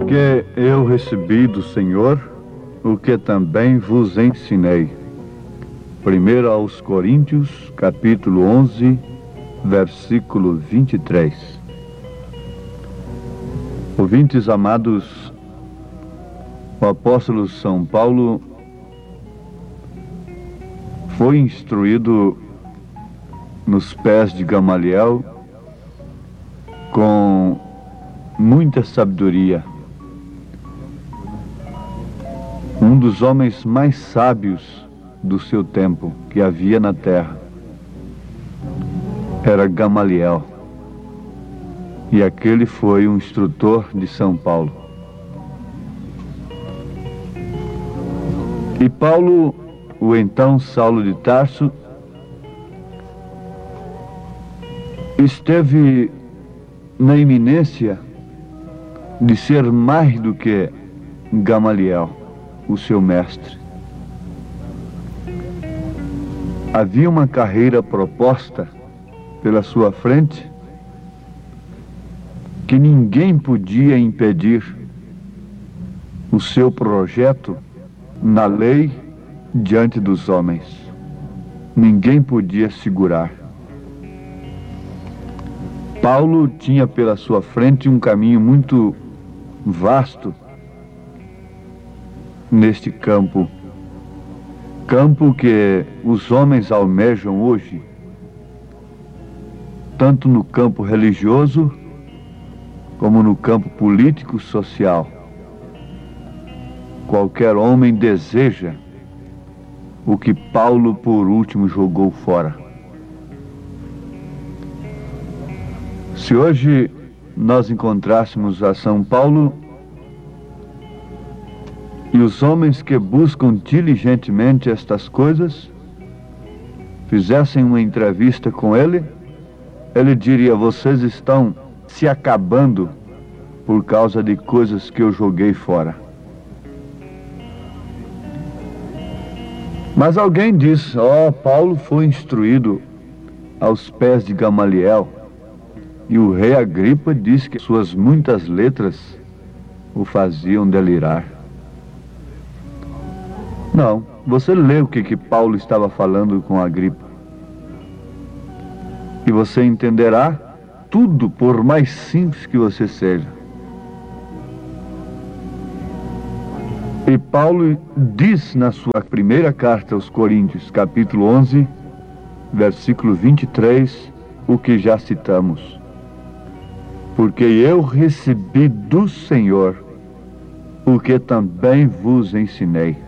Porque eu recebi do Senhor o que também vos ensinei. 1 aos Coríntios, capítulo 11, versículo 23. Ouvintes amados, o apóstolo São Paulo foi instruído nos pés de Gamaliel com muita sabedoria. Um dos homens mais sábios do seu tempo que havia na terra era Gamaliel. E aquele foi um instrutor de São Paulo. E Paulo, o então Saulo de Tarso, esteve na iminência de ser mais do que Gamaliel, o seu mestre. Havia uma carreira proposta pela sua frente que ninguém podia impedir o seu projeto na lei diante dos homens. Ninguém podia segurar. Paulo tinha pela sua frente um caminho muito vasto neste campo que os homens almejam hoje, tanto no campo religioso como no campo político social. Qualquer homem deseja o que Paulo por último jogou fora. Se hoje nós encontrássemos a São Paulo e os homens que buscam diligentemente estas coisas fizessem uma entrevista com ele, ele diria: vocês estão se acabando por causa de coisas que eu joguei fora. Mas alguém diz: Paulo foi instruído aos pés de Gamaliel, e o rei Agripa diz que suas muitas letras o faziam delirar. Não, você lê o que Paulo estava falando com Agripa, e você entenderá tudo, por mais simples que você seja. E Paulo diz na sua primeira carta aos Coríntios, capítulo 11, versículo 23, o que já citamos. Porque eu recebi do Senhor o que também vos ensinei.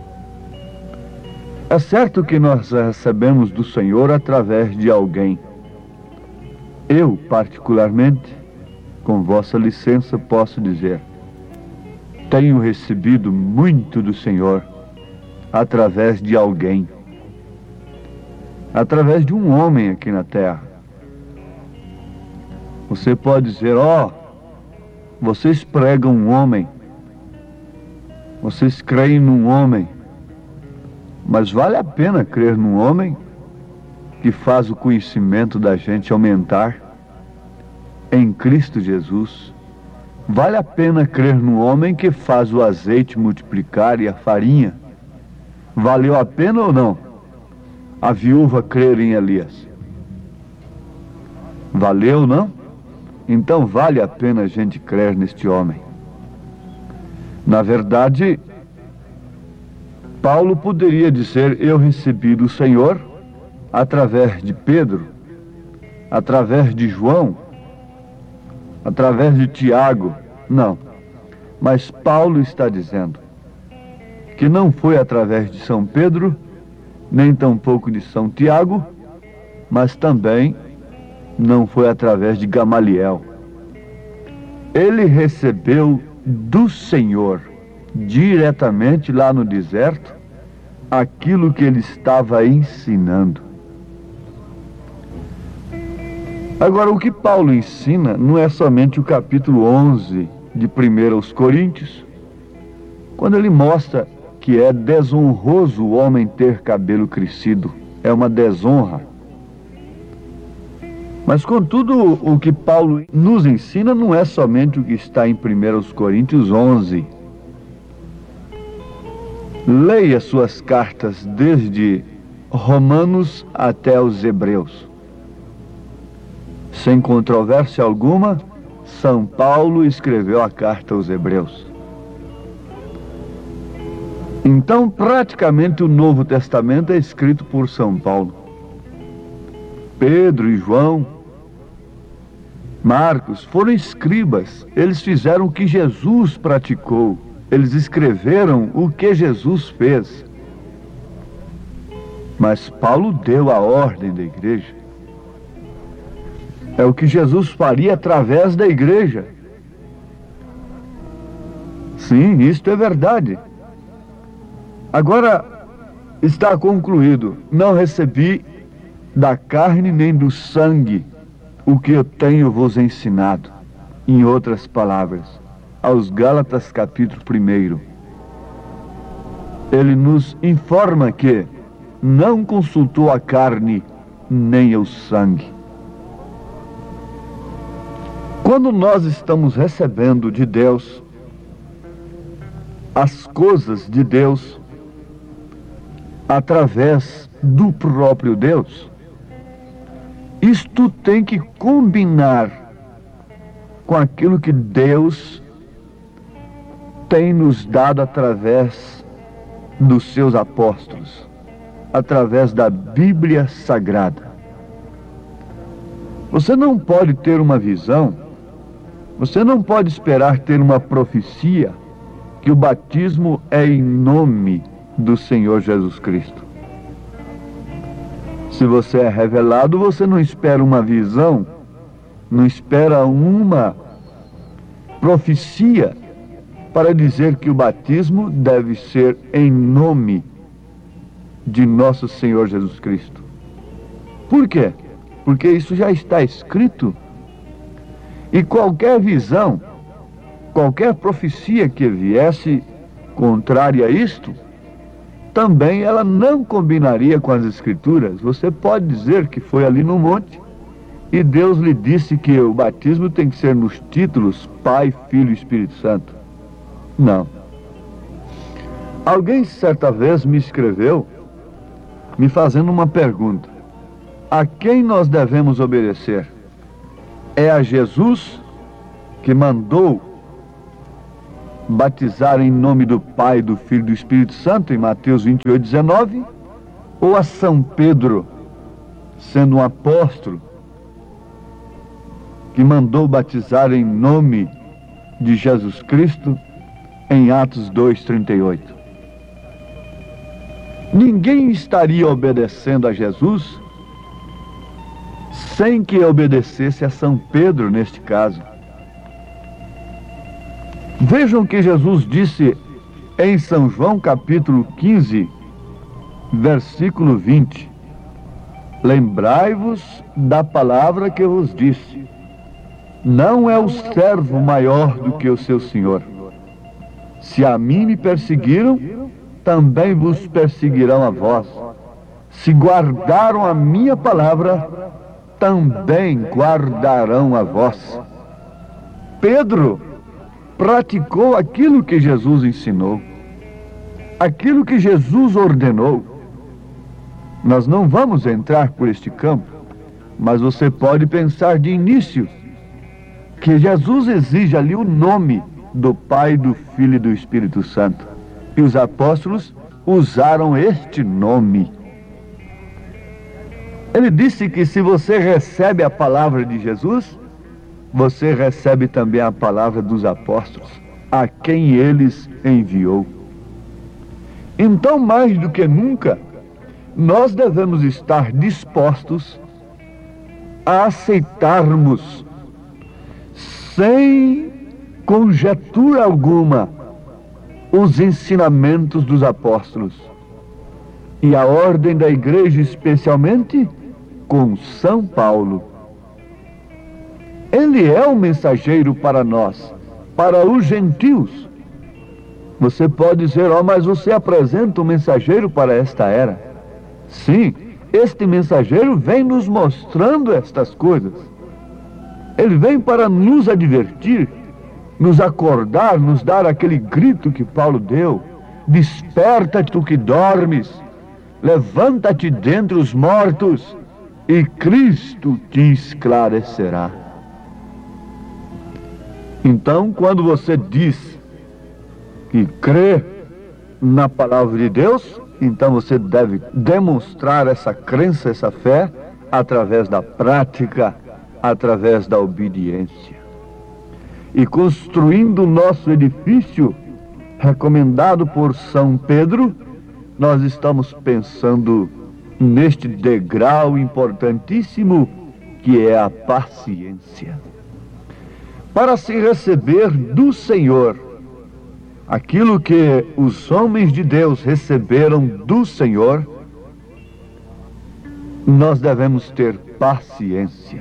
É certo que nós recebemos do Senhor através de alguém. Eu, particularmente, com vossa licença, posso dizer: tenho recebido muito do Senhor através de alguém, através de um homem aqui na terra. Você pode dizer: vocês pregam um homem, vocês creem num homem, mas vale a pena crer num homem que faz o conhecimento da gente aumentar em Cristo Jesus? Vale a pena crer num homem que faz o azeite multiplicar e a farinha? Valeu a pena ou não a viúva crer em Elias? Valeu, não? Então vale a pena a gente crer neste homem. Na verdade, Paulo poderia dizer: eu recebi do Senhor através de Pedro, através de João, através de Tiago. Não. Mas Paulo está dizendo que não foi através de São Pedro, nem tampouco de São Tiago, mas também não foi através de Gamaliel. Ele recebeu do Senhor, diretamente lá no deserto, aquilo que ele estava ensinando. Agora, o que Paulo ensina não é somente o capítulo 11 de 1 aos Coríntios, quando ele mostra que é desonroso o homem ter cabelo crescido, é uma desonra. Mas, contudo, o que Paulo nos ensina não é somente o que está em 1 Coríntios 11. Leia suas cartas desde Romanos até os Hebreus. Sem controvérsia alguma, São Paulo escreveu a carta aos Hebreus. Então, praticamente o Novo Testamento é escrito por São Paulo. Pedro e João, Marcos foram escribas. Eles fizeram o que Jesus praticou. Eles escreveram o que Jesus fez. Mas Paulo deu a ordem da igreja. É o que Jesus faria através da igreja. Sim, isto é verdade. Agora está concluído. Não recebi da carne nem do sangue o que eu tenho vos ensinado. Em outras palavras, aos Gálatas capítulo 1, ele nos informa que não consultou a carne nem o sangue. Quando nós estamos recebendo de Deus as coisas de Deus através do próprio Deus, isto tem que combinar com aquilo que Deus tem nos dado através dos seus apóstolos, através da Bíblia Sagrada. Você não pode ter uma visão, você não pode esperar ter uma profecia que o batismo é em nome do Senhor Jesus Cristo. Se você é revelado, você não espera uma visão, não espera uma profecia para dizer que o batismo deve ser em nome de nosso Senhor Jesus Cristo. Por quê? Porque isso já está escrito. E qualquer visão, qualquer profecia que viesse contrária a isto, também ela não combinaria com as Escrituras. Você pode dizer que foi ali no monte e Deus lhe disse que o batismo tem que ser nos títulos Pai, Filho e Espírito Santo. Não. Alguém certa vez me escreveu me fazendo uma pergunta: a quem nós devemos obedecer? É a Jesus, que mandou batizar em nome do Pai, do Filho e do Espírito Santo, em Mateus 28:19, ou a São Pedro, sendo um apóstolo, que mandou batizar em nome de Jesus Cristo, em Atos 2:38? Ninguém estaria obedecendo a Jesus sem que obedecesse a São Pedro neste caso. Vejam que Jesus disse em São João capítulo 15, versículo 20: lembrai-vos da palavra que eu vos disse, não é o servo maior do que o seu senhor. Se a mim me perseguiram, também vos perseguirão a vós. Se guardaram a minha palavra, também guardarão a vós. Pedro praticou aquilo que Jesus ensinou, aquilo que Jesus ordenou. Nós não vamos entrar por este campo, mas você pode pensar de início que Jesus exige ali o nome do Pai, do Filho e do Espírito Santo. E os apóstolos usaram este nome. Ele disse que se você recebe a palavra de Jesus, você recebe também a palavra dos apóstolos, a quem eles enviou. Então, mais do que nunca, nós devemos estar dispostos a aceitarmos, sem conjectura alguma, os ensinamentos dos apóstolos e a ordem da igreja, especialmente com São Paulo. Ele é o mensageiro para nós, para os gentios. Você pode dizer: mas você apresenta um mensageiro para esta era. Sim, este mensageiro vem nos mostrando estas coisas. Ele vem para nos advertir, nos acordar, nos dar aquele grito que Paulo deu: desperta, tu que dormes, levanta-te dentre os mortos, e Cristo te esclarecerá. Então, quando você diz que crê na palavra de Deus, então você deve demonstrar essa crença, essa fé, através da prática, através da obediência. E construindo o nosso edifício, recomendado por São Pedro, nós estamos pensando neste degrau importantíssimo que é a paciência. Para se receber do Senhor aquilo que os homens de Deus receberam do Senhor, nós devemos ter paciência.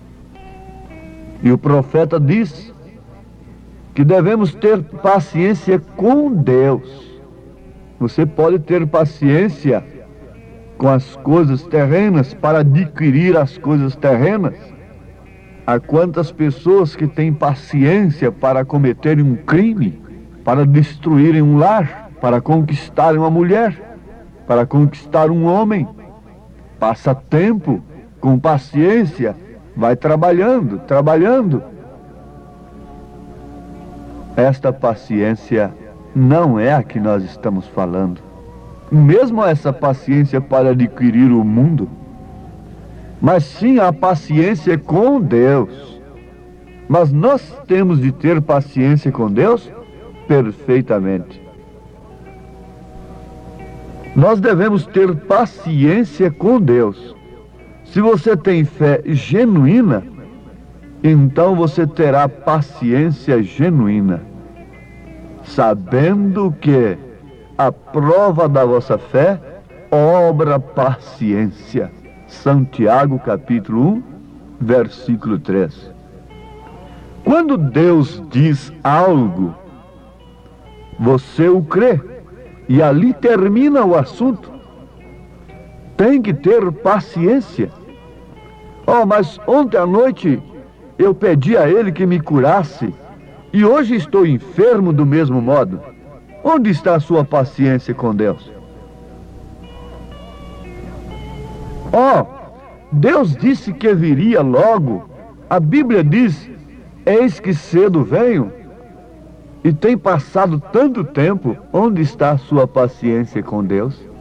E o profeta diz que devemos ter paciência com Deus. Você pode ter paciência com as coisas terrenas para adquirir as coisas terrenas. Há quantas pessoas que têm paciência para cometerem um crime, para destruírem um lar, para conquistarem uma mulher, para conquistar um homem. Passa tempo com paciência, vai trabalhando. Esta paciência não é a que nós estamos falando. Mesmo essa paciência para adquirir o mundo, mas sim a paciência com Deus. Mas nós temos de ter paciência com Deus perfeitamente. Nós devemos ter paciência com Deus. Se você tem fé genuína, então você terá paciência genuína, sabendo que a prova da vossa fé obra paciência. Santiago capítulo 1, versículo 3. Quando Deus diz algo, você o crê, e ali termina o assunto. Tem que ter paciência. Mas ontem à noite eu pedi a Ele que me curasse, e hoje estou enfermo do mesmo modo. Onde está a sua paciência com Deus? Deus disse que viria logo. A Bíblia diz: eis que cedo venho. E tem passado tanto tempo. Onde está a sua paciência com Deus?